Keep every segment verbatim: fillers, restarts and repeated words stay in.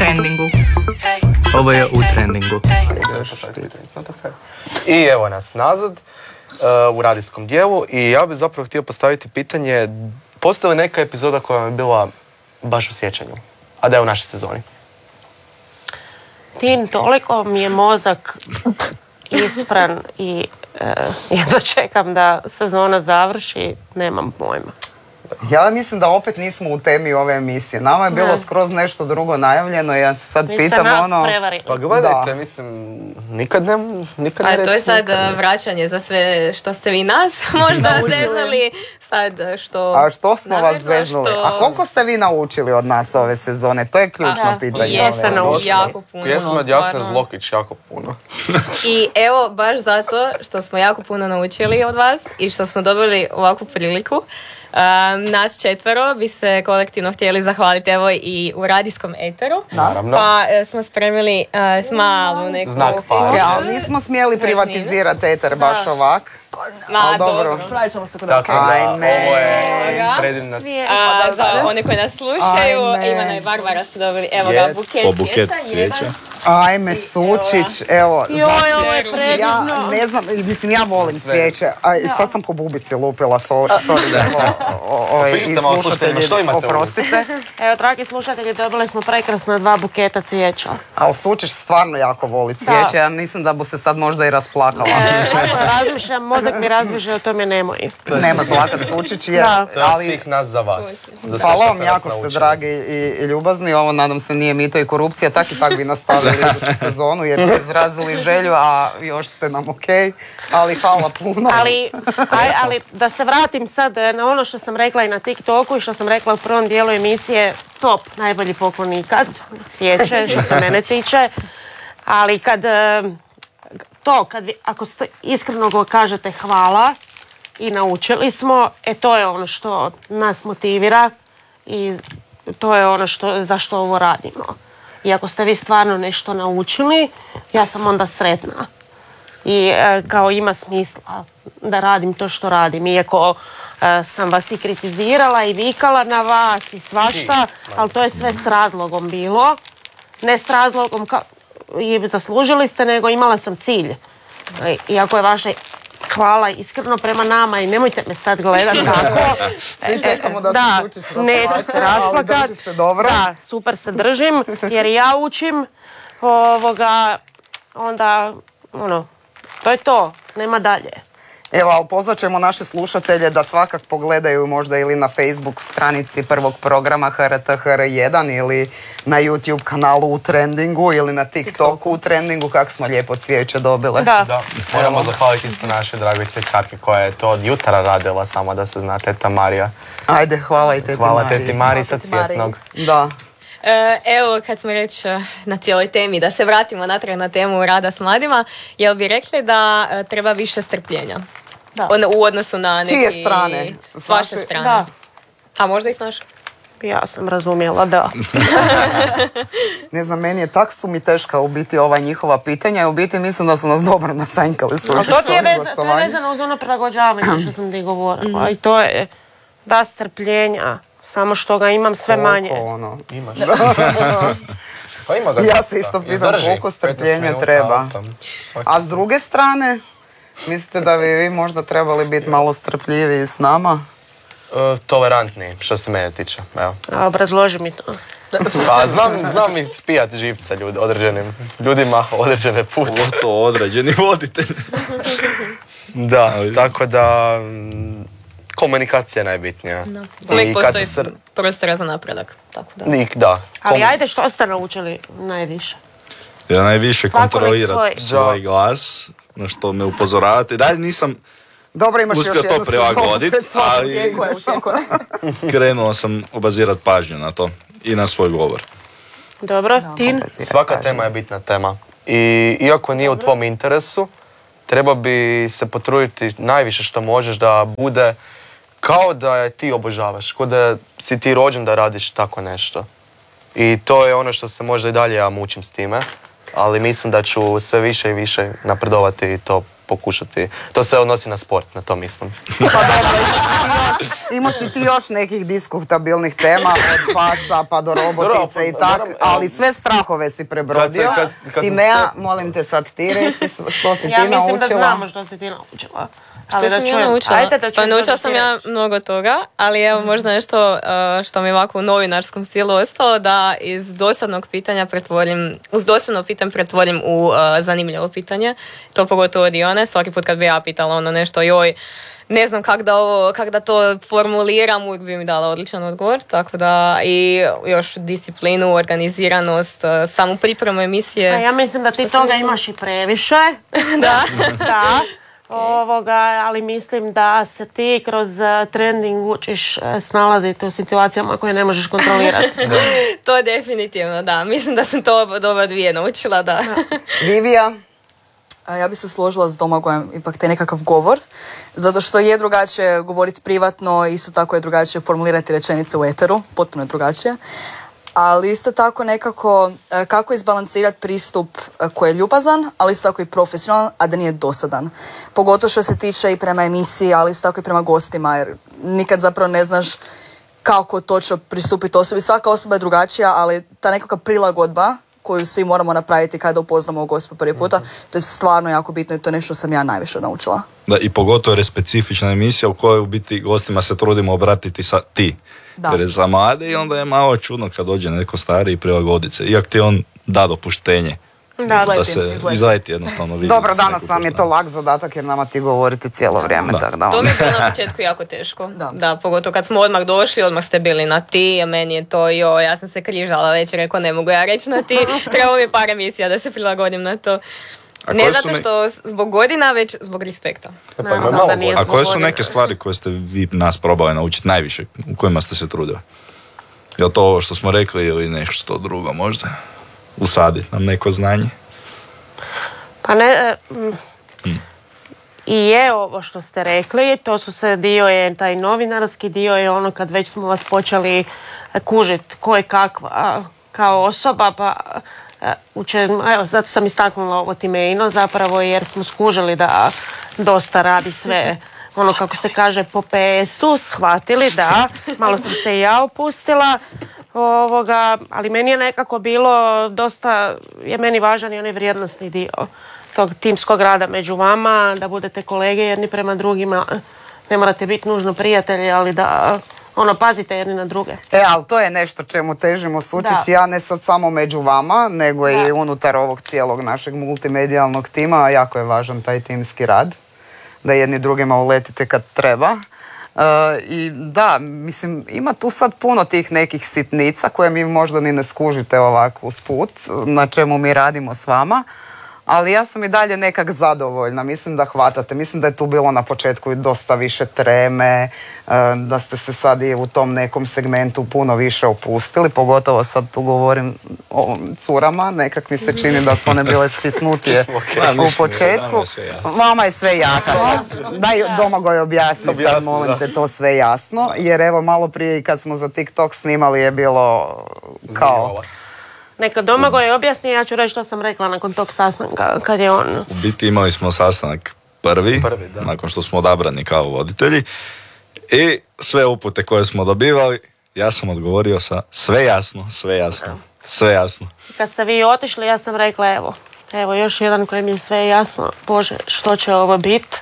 trendingu. Ovo je u trendingu. I evo nas nazad uh, u radijskom dijelu i ja bih zapravo htio postaviti pitanje, postoji li neka epizoda koja vam je bila baš u sjećanju, a da je u našoj sezoni? Tin, toliko mi je mozak ispran i uh, jedva čekam da sezona završi, nemam pojma. Ja mislim da opet nismo u temi ove emisije. Nama je bilo ne. skroz nešto drugo najavljeno i ja se sad Vi pitam nas ono... prevarili. Pa gledajte, da. mislim, nikad ne, nikad ne A to je sad nikad vraćanje za sve što ste vi nas možda zeznuli. Sad što... A što smo vas zeznuli? Što... A koliko ste vi naučili od nas ove sezone? To je ključno A, pitanje. Jesmo naučili. Jako puno. Pjesma od Jasne Zlokić, jako puno. I evo, baš zato što smo jako puno naučili od vas i što smo dobili ovakvu priliku, Um, nas četvero bi se kolektivno htjeli zahvaliti evo i u radijskom eteru. Naravno. Pa uh, smo spremili uh, malu neku... Znak fara. Ja, ali nismo smjeli privatizirati eter baš ovak. Ma, dobro. dobro. Pravit ćemo se kod Tako da, Ajme. ovo je predivna... A, za one koji nas slušaju, Ajme. Ivana i Barbara su dobili, evo ga, Je. buket Po buket cvijeća. cvijeća. Ajme, Sučić, evo, Joj, ovo je znači, predivno. ja ne znam, mislim, ja volim Sve. cvijeće, a i sad sam po bubici lupila, so, sorry, evo, o, o, i Pitajte malo slušateljima, što imate ovdje? oprostite, Evo, dragi slušatelji, dobili smo prekrasna dva buketa cvijeća. ali Sučić stvarno jako voli cvijeće, ja mislim da bu se sad možda i rasplakala. E, razmišljam, mozak mi razmišlja o tome nemoj. Nema plakat Sučić, jer, Da. To je od ali... svih nas za vas. Za sve Hvala što vam, ste nas jako ste naučili. dragi i, i ljubazni. Ovo, nadam se, nije mito i korupcija. Tak i tak bi nastavili iduću sezonu jer ste izrazili želju, a još ste nam okej. Ali hvala puno. Ali, aj, ali da se vratim sad na ono što sam rekla i na TikToku i što sam rekla u prvom dijelu emisije, top, najbolji poklon ikad, cvijeće što se mene tiče. Ali kad e, to, kad vi, ako ste iskreno go kažete hvala i naučili smo, e to je ono što nas motivira i to je ono što, zašto ovo radimo. I ako ste vi stvarno nešto naučili, ja sam onda sretna. I e, kao ima smisla da radim to što radim. Iako e, sam vas i kritizirala i vikala na vas i svašta, ali to je sve s razlogom bilo. Ne s razlogom kao i zaslužili ste, nego imala sam cilj. E, iako je vaše hvala iskreno prema nama i nemojte me sad gledat tako. Svi čekamo da, da, se Sučić rasplače, neću se rasplakat. ali drži se dobro. Da, super se držim jer i ja učim ovoga, onda ono, to je to, nema dalje. Evo, ali pozvat ćemo naše slušatelje da svakak pogledaju možda ili na Facebook stranici prvog programa H R T H R jedan ili na YouTube kanalu u Trendingu ili na TikToku u Trendingu, kako smo lijepo cvijeće dobile. Da. Da, moramo zahvaliti isto naše dragoj cvjećarke koja je to od jutra radila, samo da se zna, teta Marija. Ajde, hvala i teti Hvala Mariji. teti Mariji sa Cvjetnog. Da. E, evo, kad smo reći na cijeloj temi, da se vratimo natrag na temu rada s mladima, jel bi rekli da e, treba više strpljenja? Da. On, u odnosu na S čije neki... strane? S vaše Znači- strane. Da. A možda i s naše? Ja sam razumjela, da. Ne znam, meni je tak su mi teška u biti ova njihova pitanja i u biti mislim da su nas dobro nasanjkali Ali Sučić to s ti je, ovim veza, to je gostovanjem. vezano uz ono prilagođavanje što sam ti govorila. I to je da strpljenja, samo što ga imam sve manje. Koliko ono. Imaš. Pa ima ga Ja dosta. se isto pitam Izdrži. koliko strpljenja petnaest minuta treba. autom. Svaki A s druge strane, mislite da bi vi možda trebali biti malo strpljiviji s nama? E, tolerantniji, što se mene tiče. Evo. A, obrazloži mi to. Pa znam, znam i spijat živca ljud, određenim ljudima, određene put. Pogotovo određeni voditelj. Da, Ali- tako da mm, komunikacija je najbitnija. No. I Uvijek kad postoji se- prostora za napredak. Tako da. Nik, da. Ali Kom- ajde, što ste naučili najviše? Ja najviše Svakolik kontrolirati svoj. svoj glas, na što me upozoravate. Dalje nisam Dobro, imaš uspio još to jednu prilagoditi, sezonu pred ali Očekuje, očekuje. krenuo sam obazirati pažnju na to i na svoj govor. Dobro, Tin? Svaka tema je bitna tema. I iako nije u tvom interesu, treba bi se potruditi najviše što možeš da bude kao da je ti obožavaš, kao da si ti rođen da radiš tako nešto. I to je ono što se možda i dalje ja mučim s time, ali mislim da ću sve više i više napredovati i to pokušati. To se odnosi na sport, na to mislim. Pa dobro, imao si ti još nekih diskutabilnih tema, od pasa pa do robotice i tak, ali sve strahove si prebrodio. Kad se- kad- kad I se- Mea, molim te sad ti reci što si Ja ti mislim naučila. da znamo što si ti naučila. Što Ali da sam ja čujem. naučila? Ajde da Pa čujem naučila što sam ti ja reći. mnogo toga, ali evo možda nešto uh, što mi je ovako u novinarskom stilu ostalo, da iz dosadnog pitanja pretvorim, uz dosadno pitanje pretvorim u uh, zanimljivo pitanje. To pogotovo od Ione, svaki put kad bi ja pitala ono nešto, joj, ne znam kak da, ovo, kak da to formuliram, uvijek bi mi dala odličan odgovor, tako da i još disciplinu, organiziranost, uh, samu pripremu emisije. A ja mislim da ti Što ste toga mislili? imaš i previše. Da. Da. Ovoga, ali mislim da se ti kroz eh, trending učiš eh, snalaziti u situacijama koje ne možeš kontrolirati. To definitivno, da. Mislim da sam to od ova dvije naučila, da. Vivija, A ja bi se složila s Domagojem, ipak taj nekakav govor, zato što je drugačije govoriti privatno, isto tako je drugačije formulirati rečenice u eteru, potpuno je drugačije. Ali isto tako nekako e, kako izbalansirati pristup e, koji je ljubazan, ali isto tako i profesionalan, a da nije dosadan. Pogotovo što se tiče i prema emisiji, ali isto tako i prema gostima, jer nikad zapravo ne znaš kako točno pristupiti osobi. Svaka osoba je drugačija, ali ta nekakva prilagodba koju svi moramo napraviti kada upoznamo gosta prvi puta, to je stvarno jako bitno i to je nešto sam ja najviše naučila. Da, i pogotovo jer je specifična emisija u kojoj u biti gostima se trudimo obratiti sa ti. Da. Jer je za mlade i onda je malo čudno kad dođe neko stariji i prilagodit se. Iako ti on da dopuštenje Da. da Izleti, se izleti. izleti jednostavno vidi. dobro, da se danas neko vam je to poznaje. lak zadatak jer nama ti govorite cijelo vrijeme. Da. Tak da, To ono. mi je bilo na početku jako teško. Da. Da. Pogotovo kad smo odmah došli, odmah ste bili na ti, a meni je to, jo, ja sam se križala već, rekao ne mogu ja reći na ti, treba mi par emisija da se prilagodim na to. A Ne koje su zato ne- što zbog godina, već zbog respekta. E, pa Naravno normalno da nije bolje. A koje su zbog neke stvari koje ste vi nas probali naučiti najviše, u kojima ste se trudili? Je li to ovo što smo rekli ili nešto drugo možda? Usaditi nam neko znanje? Pa ne, e, mm, i je ovo što ste rekli, to su se dio je taj novinarski dio je ono kad već smo vas počeli kužiti ko je kakva kao osoba, pa e, učen, evo zato sam istaknula ovo Timeino zapravo jer smo skužili da dosta radi sve ono kako se kaže po pe esu, shvatili da, malo sam se i ja opustila. Ovoga, ali meni je nekako bilo dosta, je meni važan i onaj vrijednosni dio tog timskog rada među vama, da budete kolege jedni prema drugima, ne morate biti nužno prijatelji, ali da ono, pazite jedni na druge. E, ali to je nešto čemu težimo Sučić, Da. ja ne sad samo među vama, nego Da. i unutar ovog cijelog našeg multimedijalnog tima, a jako je važan taj timski rad, da jedni drugima uletite kad treba. E, I da, mislim, ima tu sad puno tih nekih sitnica koje mi možda ni ne skužite ovako usput, na čemu mi radimo s vama, ali ja sam i dalje nekak zadovoljna, mislim da hvatate, mislim da je tu bilo na početku i dosta više treme, e, da ste se sad i u tom nekom segmentu puno više opustili, pogotovo sad tu govorim o curama, nekak mi se čini da su one bile stisnutije u početku. Vama je sve jasno. Daj Domagoj objasni sad, Objasni, molim da. te, to sve jasno, jer evo malo prije i kad smo za TikTok snimali je bilo kao... Neka Domagoj objasni, ja ću reći što sam rekla nakon tog sastanka, kad je on... U biti imali smo sastanak prvi, Prvi, da. nakon što smo odabrani kao voditelji i sve upute koje smo dobivali, ja sam odgovorio sa sve jasno, sve jasno, sve jasno. Kad ste vi otišli, ja sam rekla, evo, evo još jedan koji mi je sve jasno, Bože, što će ovo biti.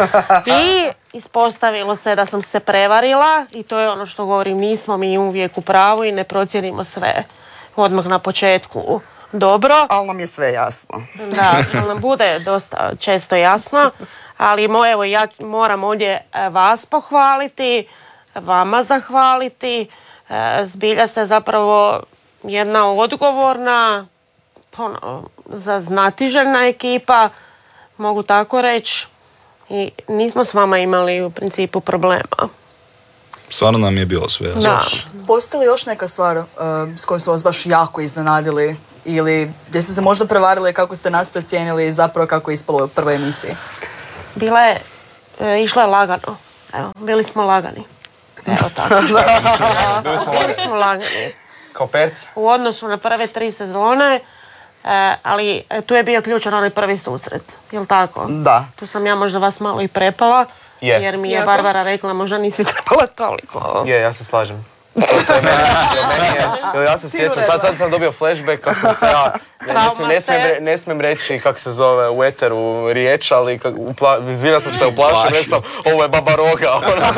I ispostavilo se da sam se prevarila i to je ono što govorim, nismo mi uvijek u pravu i ne procjenimo sve odmah na početku dobro. Ali nam je sve jasno. Da, što nam bude dosta često jasno, ali mo, evo, ja moram ovdje e, vas pohvaliti, vama zahvaliti. E, Zbilja ste zapravo jedna odgovorna, ono, za znatiželjna ekipa, mogu tako reći. I nismo s vama imali u principu problema. Stvarno nam je bilo sve jasno. Da. Postoji li još neka stvar uh, s kojom su vas baš jako iznenadili ili gdje ste se možda prevarili kako ste nas precijenili i zapravo kako je ispalo u prvoj emisiji? Bila je, e, išla je lagano. Evo, bili smo lagani. Evo tako. Bili smo lagani. Kao perc. U odnosu na prve tri sezone E, ali e, tu je bio ključan onaj prvi susret, jel tako? Da. Tu sam ja možda vas malo i prepala, Je. jer mi je Jako. Barbara rekla možda nisi trebala toliko. Je, ja se slažem. To, to je meni, jer meni je, jer ja se sjećam, sad, sad sam dobio flashback kako sam se ja, ne, ne, smijem, ne, smijem, re- ne smijem reći kako se zove u eteru riječ, ali kak, upla, vidio sam se uplašio, rekao sam, ovo je Baba Roga.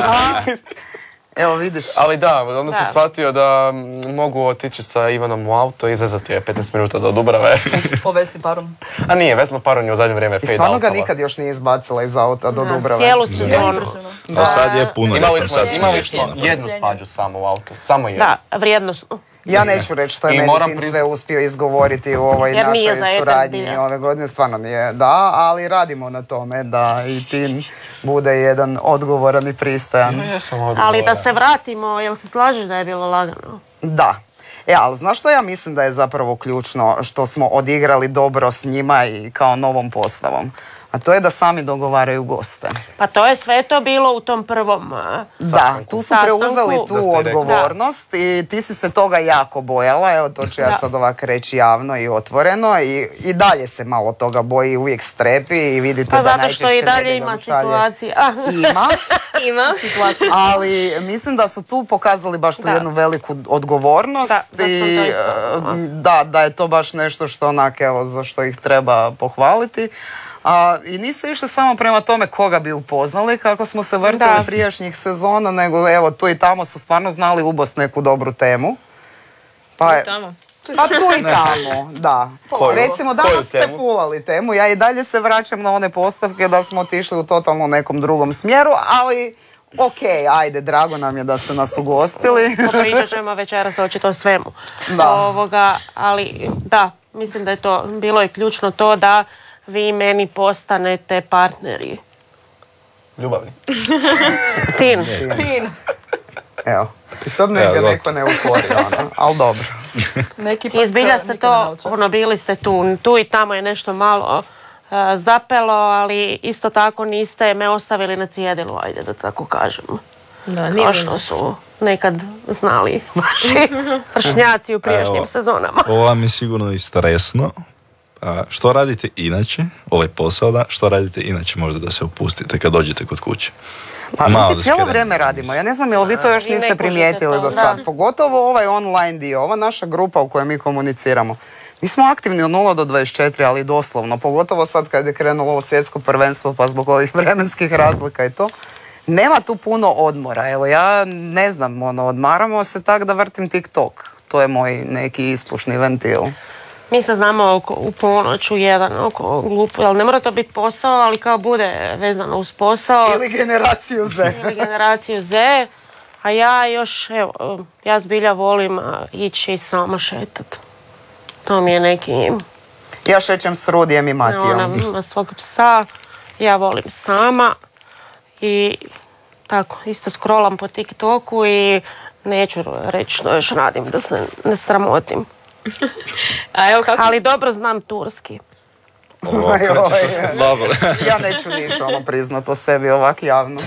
Evo vidiš. Ali da, onda sam Da. shvatio da mm, mogu otići sa Ivanom u auto i izvezati je petnaest minuta do Dubrave. Po Vesni parom. A nije, Vesna Paron je u zadnje vrijeme I fade stvarno ga outala. nikad još nije izbacila iz auta do Da, Dubrave. cijelu sezonu. Impresivno. A sad je puno. Imali jer smo, sad imali nešto smo napravili. jednu svađu samo u autu, samo jednu. Da, vrijednosno. Ja neću reći što je I meni moram Tin prizna- sve uspio izgovoriti u ovoj Jer nije za našoj eter suradnji zbilja. ove godine. Stvarno nije, da, ali radimo na tome da i Tin bude jedan odgovoran i pristojan. Ja sam Ali odgovoran. da se vratimo, jel se slažeš da je bilo lagano? Da. E, ali znaš što ja mislim da je zapravo ključno što smo odigrali dobro s njima i kao novom postavom? A to je da sami dogovaraju goste. Pa to je sve to bilo u tom prvom... a, Da, tu su Sastanku. preuzeli Da tu ste rekli. odgovornost i ti si se toga jako bojala, evo to ću ja Da. sad ovak reći javno i otvoreno i, i dalje se malo toga boji, uvijek strepi i vidite Pa da zato najčešće što i dalje nedjeljom ima šalje- situacija. Ima, Ima. ali mislim da su tu pokazali baš tu Da. jednu veliku odgovornost Da, zato sam to i isto e, rekla. da, da je to baš nešto što onak, evo, za što ih treba pohvaliti. A, i nisu išli samo prema tome koga bi upoznali kako smo se vrtili Da. prijašnjih sezona, nego evo tu i tamo su stvarno znali ubost neku dobru temu. Pa, je- Tamo. pa tu i tamo, da. Koju? Recimo Koju danas ste temu? fulali temu, ja i dalje se vraćam na one postavke da smo otišli u totalno nekom drugom smjeru, ali ok, ajde, drago nam je da ste nas ugostili. Pričat ćemo večeras očito o svemu. Da. Ovoga, ali da, mislim da je to, bilo je ključno to da vi meni postanete partneri. Ljubavni. Tin. Tin. Evo, i sad me Evo, ga gotovo. neko ne ukori, ono, ali dobro. Neki pak I zbilja eh, se nikad ne to, nauče. ono, bili ste tu, tu i tamo je nešto malo uh, zapelo, ali isto tako niste me ostavili na cjedilu, ajde da tako kažem. Da, nije Kao bilo što nas. su nekad znali vaši vršnjaci u prijašnjim Evo. sezonama. Ovo vam je sigurno i stresno. A, što radite inače, ovaj posao da, što radite inače možda da se opustite kad dođete kod kuće? Pa Malo mi da cijelo skrenemo vrijeme radimo. Ja ne znam jel vi to još Vi ne niste kužite primijetili to, do da. sad. Pogotovo ovaj online dio, ova naša grupa u kojoj mi komuniciramo. Mi smo aktivni od nula do dvadeset četiri, ali doslovno. Pogotovo sad kad je krenulo ovo svjetsko prvenstvo pa zbog ovih vremenskih razlika i to. Nema tu puno odmora. Evo ja ne znam, ono, odmaramo se tak da vrtim TikTok. To je moj neki ispušni ventil. Mi se znamo oko, u ponoć, u jedan, oko glupu, ali ne mora to biti posao, ali kao bude vezano uz posao. Ili generaciju Z. Ili generaciju Z. A ja još, evo, ja zbilja volim a, ići sama šetat. To mi je neki, Ja šećem s Rudijem i ona Matijom. ima svog psa, ja volim sama i tako, isto scrollam po TikToku i neću reći što još radim, da se ne sramotim. A evo kako, Ali dobro znam turski. Ovo, Aj, krećeš oj, što ste slabili. Ja neću niš ono priznat o sebi ovak javno.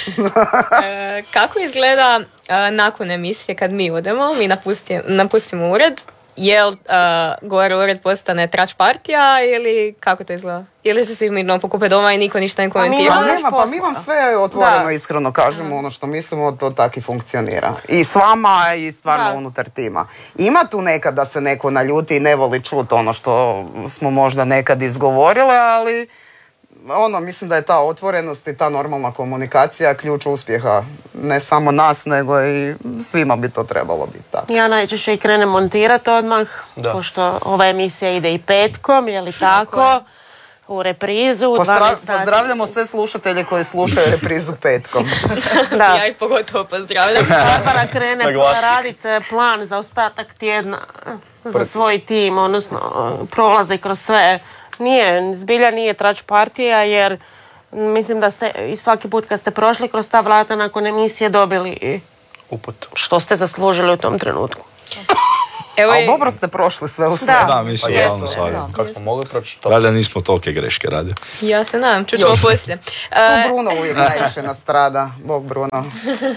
e, kako izgleda e, nakon emisije kad mi odemo, mi napusti, napustimo ured, jel e, gore ured postane trač partija ili kako to izgleda? Ili se svi mirno pokupe doma i niko ništa ne komentira? Pa Imaš nema, pa mi posla. vam sve otvoreno Da. iskreno kažemo ono što mislimo, to tako i funkcionira. I s vama i stvarno Da. unutar tima. Ima tu nekad da se neko naljuti i ne voli čuti ono što smo možda nekad izgovorile, ali ono, mislim da je ta otvorenost i ta normalna komunikacija ključ uspjeha. Ne samo nas, nego i svima bi to trebalo biti tako. Ja najčešće i krenem montirati odmah, Da. pošto ova emisija ide i petkom, je li tako? U reprizu, u Pozdra- dvanaest sati. pozdravljamo sve slušatelje koji slušaju reprizu petkom. Da. Ja ih pogotovo pozdravljam. Barbara krene Naglasiti. raditi plan za ostatak tjedna za svoj tim, odnosno prolazi kroz sve. Nije, zbilja nije trač partija, jer mislim da ste i svaki put kad ste prošli kroz ta vrata nakon emisije dobili Uput. što ste zaslužili u tom trenutku. Evo Ali i- dobro ste prošli sve u sve. Da. Da, mislim, Pa uglavnom jesu. stvari. Kako smo mogli proći to? Valjda nismo tolike greške radili. Ja se nadam, čućemo poslije. E, Tu Bruno uvijek najviše nastrada. Bog Bruno.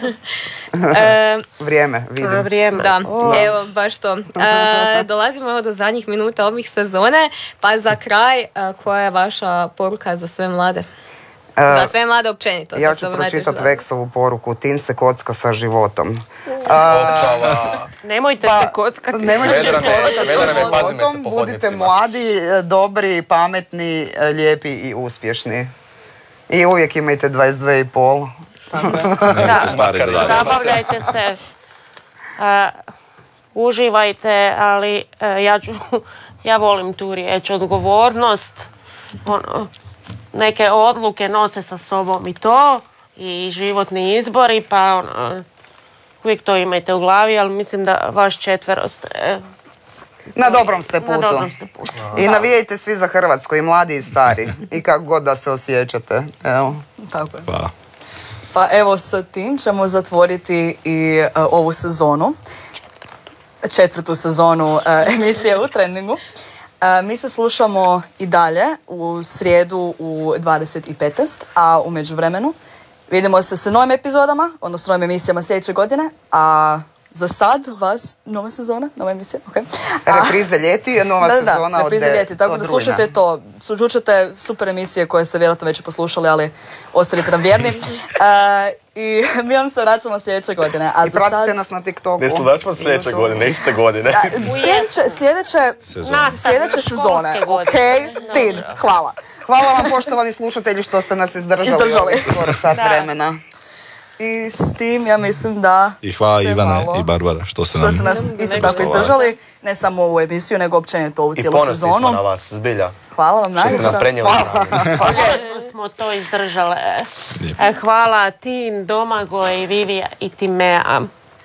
e, Vrijeme, A, vidim. vrijeme. Da, O. evo baš to. E, dolazimo evo do zadnjih minuta ovih sezone, pa za kraj, e, koja je vaša poruka za sve mlade? Za sve mlade općenito. Ja sad ću samo najteže pročitati za- Veksovu poruku. Tin se kocka sa životom. Opala. Nemojte Pa, se kockati. Nemojte se Vedrane, kockati Vedrane, sa pazime se životom. po Budite hodnicima. mladi, e, dobri, pametni, e, lijepi i uspješni. I uvijek imajte dvadeset dvije i pol. Nemojte stari da radi. Zabavljajte se. A, uživajte, ali e, ja ću, ja volim tu riječ, odgovornost, ono, neke odluke nose sa sobom i to, i životni izbori, pa ono, uvijek to imajte u glavi, ali mislim da vaš četvero ste, Na dobrom ste na putu. dobrom ste putu. I navijajte svi za Hrvatsku, i mladi i stari. I kako god da se osjećate. Evo. Tako je. Pa, Pa evo sa tim ćemo zatvoriti i e, ovu sezonu, četvrtu sezonu e, emisije u Trendingu. E, mi se slušamo i dalje u srijedu u dvadeset i petnaest, a u međuvremenu vidimo se sa novim epizodama, odnosno novim emisijama sljedeće godine, a za sad vas nova sezona, nova emisija, ok. A- Reprize ljeti je nova da, da, sezona da, od, reprize de- ljeti, tako od da rujna. slušajte to. Slušajte super emisije koje ste vjerojatno već i poslušali, ali ostanite nam vjerni. E, I mi vam se vraćamo sljedeće godine. A I za pratite sad... nas na TikToku. Ne slušamo sljedeće YouTube. godine, iste godine. Sljedeće, sljedeće, sezona. Nastavno, sljedeće sezone, školske ok, godine. Tin, Dobro. hvala. Hvala vam, poštovani slušatelji, što ste nas izdržali, Izdržali. ovih skoro sat Da. vremena. I s tim ja mislim da i hvala se Ivane malo- i Barbara što ste što nam... ste nas isto Nego tako što- izdržali, ne samo ovu emisiju, nego općenito ovu I cijelu ponosni smo sezonu. na vas, zbilja. Hvala vam Što ste nam najljepša. prenijeli znanje. Ponosno smo to izdržale. E, Hvala Tin, Domagoj, Vivija i Timea.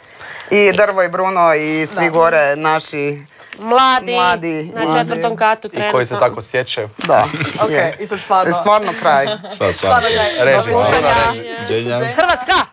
I Drvo i Bruno i svi gore naši. Mladi, Mladi, na mladi. četvrtom katu I trenutno. koji se tako sjećaju. Da. Ok, i sad stvarno. Stvarno kraj. Sad, Stvarno stvarno. kraj. Do Režim, slušanja. režim. Đenja. Hrvatska!